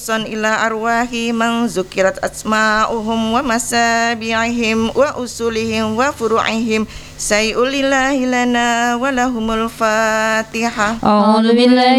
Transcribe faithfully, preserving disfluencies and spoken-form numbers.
إلى أرواح من ذكرت أسماؤهم ومسابعهم وأصولهم وفروعهم سيء لله لنا ولهم الفاتحة. أعوذ بالله